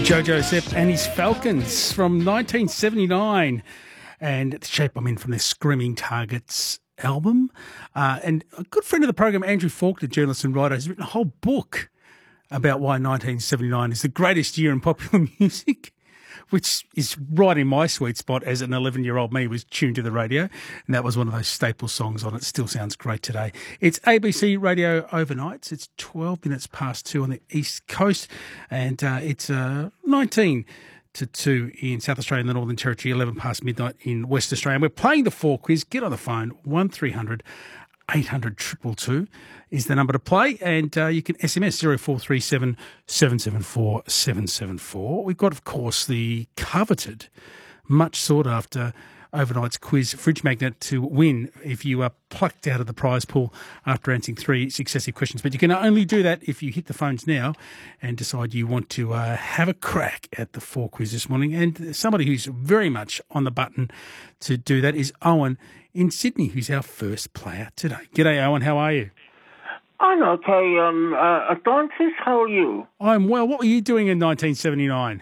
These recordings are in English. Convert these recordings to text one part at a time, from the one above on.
Jojo Sepp and his Falcons from 1979, and The Shape I'm In from their Screaming Targets album. And a good friend of the program, Andrew Faulkner, journalist and writer, has written a whole book about why 1979 is the greatest year in popular music, which is right in my sweet spot as an 11-year-old me was tuned to the radio, and that was one of those staple songs on it. Still sounds great today. It's ABC Radio Overnights. It's 12 minutes past 2 on the East Coast, and it's 19 to 2 in South Australia and the Northern Territory, 11 past midnight in West Australia. And we're playing the 4 quiz. Get on the phone, 1300 800 222 is the number to play, and you can SMS 0437 774 774. We've got, of course, the coveted, much sought after Overnight's quiz fridge magnet to win if you are plucked out of the prize pool after answering 3 successive questions. But you can only do that if you hit the phones now and decide you want to have a crack at the 4 quiz this morning. And somebody who's very much on the button to do that is Owen in Sydney, who's our first player today. G'day, Owen. How are you? I'm okay. Francis, how are you? I'm well. What were you doing in 1979?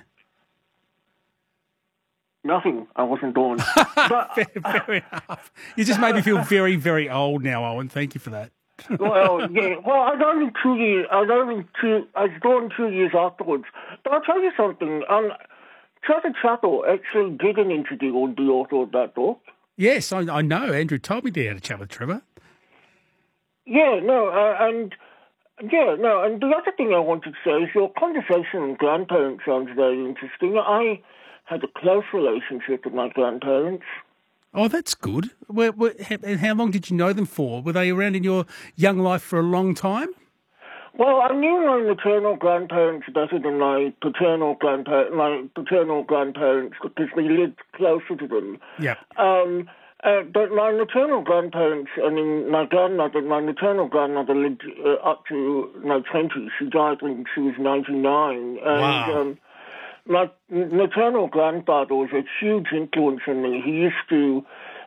Nothing. I wasn't born. But, fair enough. You just made me feel very, very old now, Owen. Thank you for that. Well, yeah. Well, I was only 2 years. I was born 2 years afterwards. But I'll tell you something. Trevor Chappell actually did an interview on the author of that book. Yes, I know. Andrew told me to have a chat with Trevor. And the other thing I wanted to say is your conversation with grandparents sounds very interesting. I had a close relationship with my grandparents. Oh, that's good. And how long did you know them for? Were they around in your young life for a long time? Well, I knew my maternal grandparents better than my paternal grandparents because we lived closer to them. Yeah. But my maternal grandparents, my maternal grandmother lived up to my 20s. She died when she was 99. And, wow. My maternal grandfather was a huge influence on me. He used to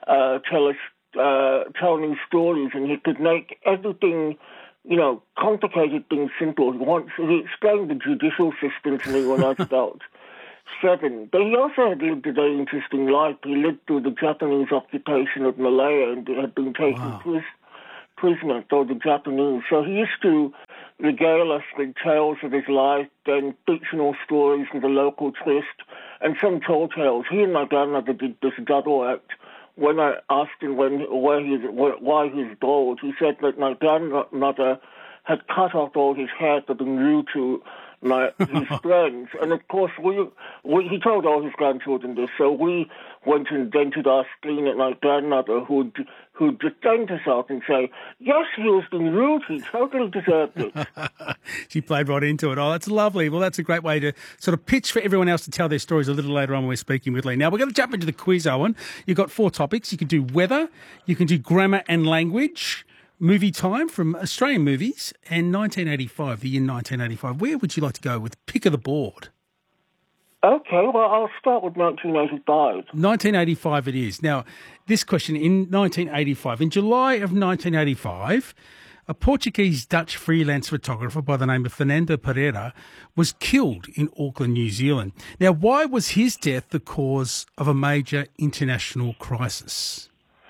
tell me stories, and he could make everything, complicated things simple. Once he explained the judicial system to me when I was about 7. But he also had lived a very interesting life. He lived through the Japanese occupation of Malaya and had been taken prisoner by the Japanese. So he used to regale us with tales of his life, then fictional stories with a local twist, and some tall tales. He and my grandmother did this double act. When I asked him why he was bald, he said that my grandmother had cut off all his hair to be new to his friends. And of course, he told all his grandchildren this, so we went and vented our spleen at my grandmother, who'd defend herself and say, yes, he was being rude, he totally deserved it. She played right into it. Oh, that's lovely. Well, that's a great way to sort of pitch for everyone else to tell their stories a little later on when we're speaking with Lee. Now, we're going to jump into the quiz, Owen. You've got 4 topics. You can do weather, you can do grammar and language, movie time from Australian movies, and 1985, the year 1985. Where would you like to go with pick of the board? Okay, well, I'll start with 1985. 1985 it is. Now, this question, in 1985, in July of 1985, a Portuguese-Dutch freelance photographer by the name of Fernando Pereira was killed in Auckland, New Zealand. Now, why was his death the cause of a major international crisis?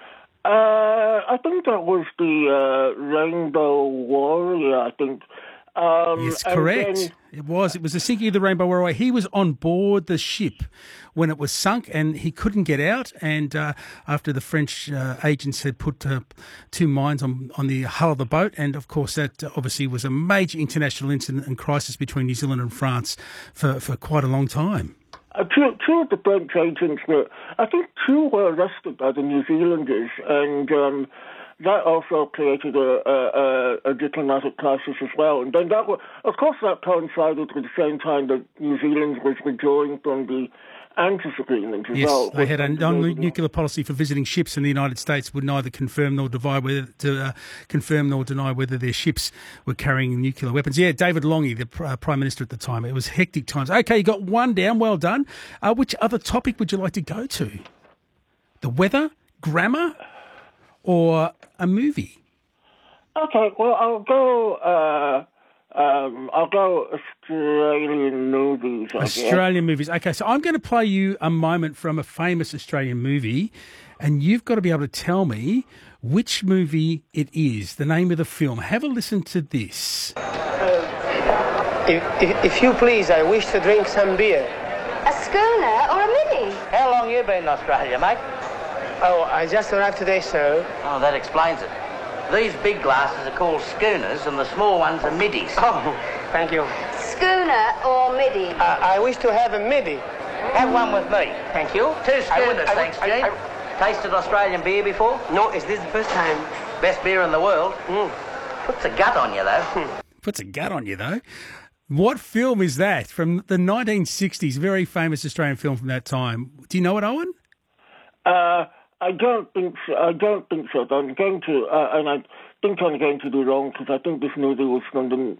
I think that was the Rainbow Warrior, I think. Yes, correct. It was the sinking of the Rainbow Warrior. He was on board the ship when it was sunk, and he couldn't get out. And after the French agents had put 2 mines on the hull of the boat, and of course that obviously was a major international incident and crisis between New Zealand and France for quite a long time. Two of the French agents I think 2 were arrested by the New Zealanders, and that also created a diplomatic crisis as well. And then that coincided with the same time that New Zealand was withdrawing from the ANZUS agreement as well. Yes, they had a non-nuclear policy for visiting ships, and the United States would neither confirm nor deny whether their ships were carrying nuclear weapons. Yeah, David Lange, the Prime Minister at the time. It was hectic times. Okay, you got 1 down. Well done. Which other topic would you like to go to? The weather, grammar, or a movie? Okay, well, I'll go I'll go Australian movies, I guess. Australian movies. Okay, so I'm going to play you a moment from a famous Australian movie, and you've got to be able to tell me which movie it is, the name of the film. Have a listen to this. If you please, I wish to drink some beer. A schooner or a mini? How long you been in Australia, mate? Oh, I just arrived today, sir. Oh, that explains it. These big glasses are called schooners and the small ones are middies. Oh, thank you. Schooner or midi? I wish to have a midi. Have one with me. Thank you. Two schooners, thanks, Gene. Tasted Australian beer before? No, is this the first time? Best beer in the world. Puts a gut on you, though. Puts a gut on you, though. What film is that from the 1960s? Very famous Australian film from that time. Do you know it, Owen? I don't think so. I'm going to, and I think I'm going to be wrong because I think this movie was from the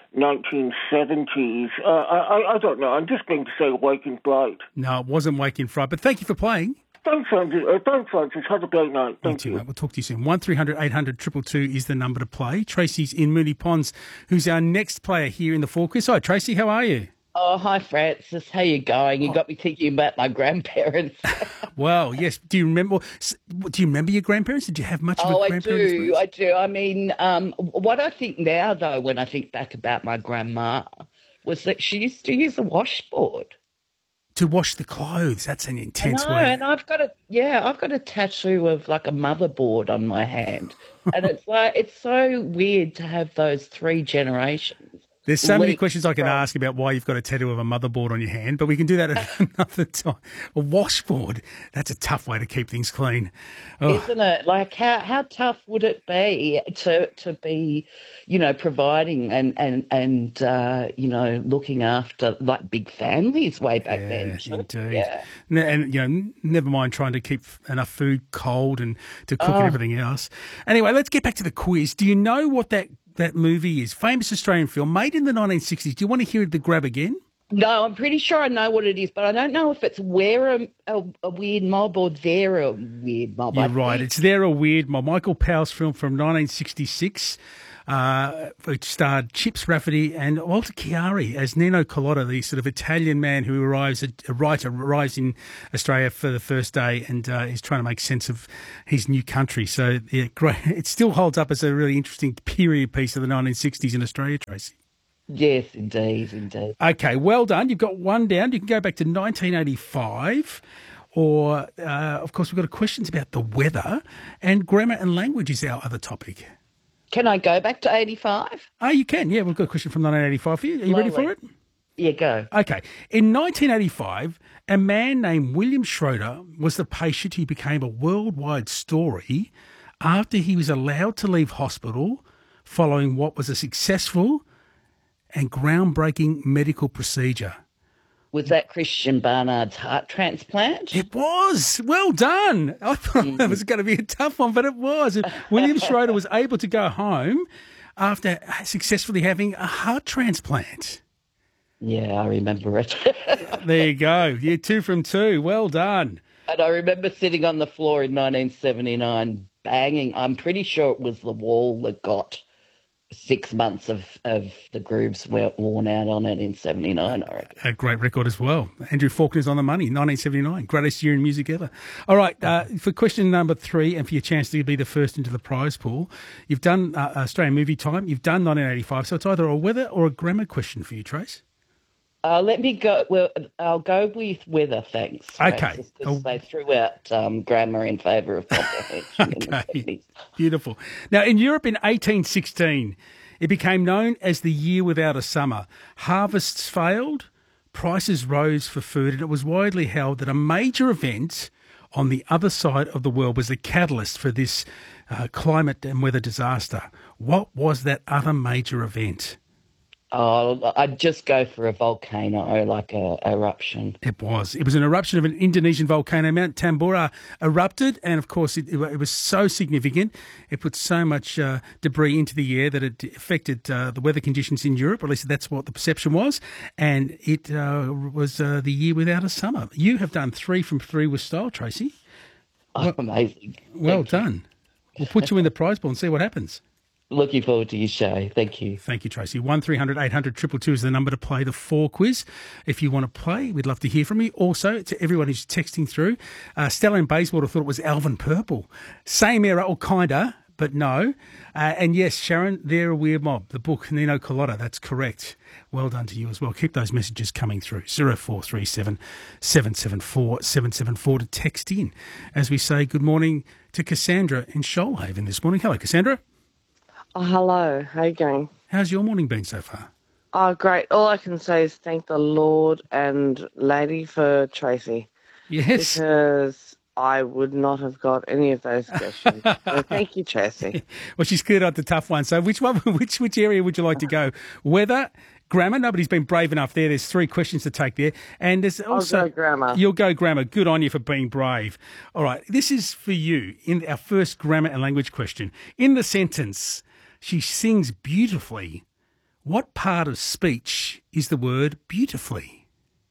1970s. I don't know. I'm just going to say Waking Bright. No, it wasn't Waking Fright, but thank you for playing. Thanks, Francis. Have a great night. Thank you. Mate. We'll talk to you soon. 1300 800 222 is the number to play. Tracy's in Moonee Ponds, who's our next player here in the Four Quiz. Hi, Tracy. How are you? Oh, hi, Francis. How you going? You got me thinking about my grandparents. Well, yes. Do you remember your grandparents? Did you have much of a grandparents? I do. I mean, what I think now, though, when I think back about my grandma, was that she used to use a washboard. To wash the clothes. That's an intense way. And I've got a tattoo of like a motherboard on my hand. And it's so weird to have those three generations. There's so many questions I can ask about why you've got a tattoo of a motherboard on your hand, but we can do that at another time. A washboard, that's a tough way to keep things clean. Oh. Isn't it? Like, how tough would it be to be, providing and looking after, like, big families way back then? Indeed. Yeah. And, never mind trying to keep enough food cold and to cook and everything else. Anyway, let's get back to the quiz. Do you know what that movie is? Famous Australian film made in the 1960s. Do you want to hear the grab again? No, I'm pretty sure I know what it is, but I don't know if it's Wear a Weird Mob or They're a Weird Mob. You're right. It's They're a Weird Mob. Michael Powell's film from 1966, which starred Chips Rafferty and Walter Chiari as Nino Colodda, the sort of Italian man who arrives in Australia for the first day and is trying to make sense of his new country. So, yeah, great. It still holds up as a really interesting period piece of the 1960s in Australia, Tracy. Yes, indeed. Okay, well done. You've got one down. You can go back to 1985 or, of course, we've got questions about the weather, and grammar and language is our other topic. Can I go back to 85? Oh, you can. Yeah, we've got a question from 1985 for you. Are you ready for it? Yeah, go. Okay. In 1985, a man named William Schroeder was the patient who became a worldwide story after he was allowed to leave hospital following what was a successful and groundbreaking medical procedure. Was that Christian Barnard's heart transplant? It was. Well done. I thought that was going to be a tough one, but it was. William Schroeder was able to go home after successfully having a heart transplant. Yeah, I remember it. There you go. You're 2 from 2. Well done. And I remember sitting on the floor in 1979 banging. I'm pretty sure it was the wall that got 6 months of the grooves were worn out on it in 79, I reckon. A great record as well. Andrew Faulkner's on the money, 1979. Greatest year in music ever. All right, for question number 3 and for your chance to be the first into the prize pool, you've done Australian Movie Time, you've done 1985, so it's either a weather or a grammar question for you, Trace. Let me go. Well, I'll go with weather, thanks. Okay. Because they threw out grammar in favour of comprehension. Okay. Beautiful. Now, in Europe in 1816, it became known as the year without a summer. Harvests failed, prices rose for food, and it was widely held that a major event on the other side of the world was the catalyst for this climate and weather disaster. What was that other major event? Oh, I'd just go for a volcano, like a eruption. It was. It was an eruption of an Indonesian volcano. Mount Tambora erupted, and of course it was so significant. It put so much debris into the air that it affected the weather conditions in Europe, or at least that's what the perception was, and it was the year without a summer. You have done 3 from 3 with style, Tracy. Oh, amazing. Well done. We'll put you in the prize pool and see what happens. Looking forward to your show. Thank you. Thank you, Tracy. 1300 800 222 is the number to play the 4 quiz. If you want to play, we'd love to hear from you. Also, to everyone who's texting through, Stella in Bayswater thought it was Alvin Purple. Same era, or kinda, but no. And yes, Sharon, they're a weird mob. The book, Nino Culotta, that's correct. Well done to you as well. Keep those messages coming through. 0437 774 774 to text in. As we say, good morning to Cassandra in Shoalhaven this morning. Hello, Cassandra. Oh, hello. How you going? How's your morning been so far? Oh, great. All I can say is thank the Lord and lady for Tracy. Yes. Because I would not have got any of those questions. So thank you, Tracy. Well, she's cleared out the tough one. So which area would you like to go? Weather, grammar? Nobody's been brave enough there. There's 3 questions to take there. And there's also... I'll go grammar. You'll go grammar. Good on you for being brave. All right. This is for you in our first grammar and language question. In the sentence, she sings beautifully. What part of speech is the word beautifully?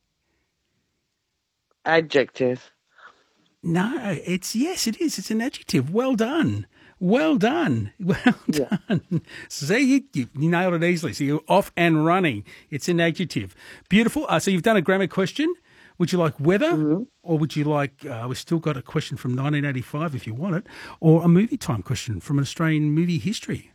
Adjective. No, it is. It's an adjective. Well done. Well done. Well done. See, you nailed it easily. So you're off and running. It's an adjective. Beautiful. So you've done a grammar question. Would you like weather, or would you like, we've still got a question from 1985 if you want it, or a movie time question from an Australian movie history?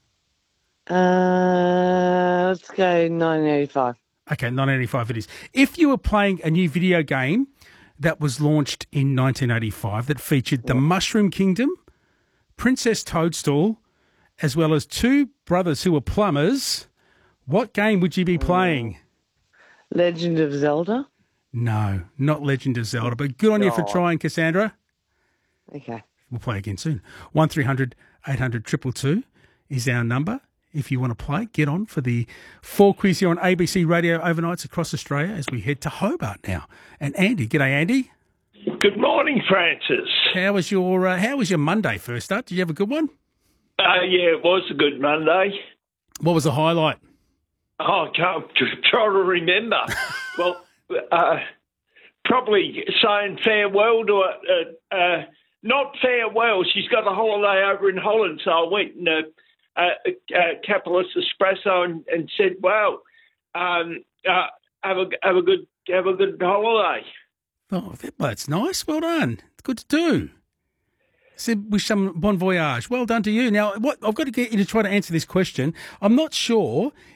Let's go 1985. Okay, 1985 it is. If you were playing a new video game that was launched in 1985 that featured the Mushroom Kingdom, Princess Toadstool, as well as 2 brothers who were plumbers, what game would you be playing? Legend of Zelda? No, not Legend of Zelda, but good on you for trying, Cassandra. Okay. We'll play again soon. 1300 800 222 is our number. If you want to play, get on for the 4 quiz here on ABC Radio overnights across Australia as we head to Hobart now. And Andy, g'day Andy. Good morning, Francis. How was your Monday first up? Did you have a good one? Yeah, it was a good Monday. What was the highlight? Oh, I can't try to remember. Well, probably saying farewell to not farewell. She's got a holiday over in Holland, so I went and Capitalist Espresso and said, "Well, have a good holiday." Oh, that's nice. Well done. It's good to do. Said wish some bon voyage. Well done to you. Now, what I've got to get you to try to answer this question. I'm not sure